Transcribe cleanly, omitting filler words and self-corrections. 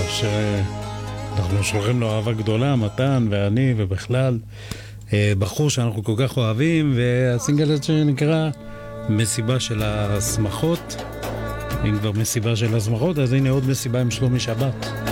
שאנחנו שולחים לו אהבה גדולה, מתן ואני ובכלל, בחור שאנחנו כל כך אוהבים, והסינגל הזה שנקרא מסיבה של השמחות. אם כבר מסיבה של השמחות, אז הנה עוד מסיבה עם שלומי שבת.